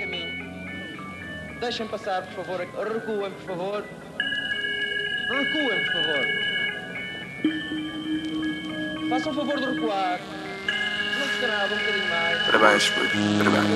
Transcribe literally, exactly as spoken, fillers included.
caminho. Deixem passar, por favor. Recuem, por favor. Recuem, por favor. Façam o favor de recuar. Não custa nada, um bocadinho mais. Parabéns, puto. Parabéns.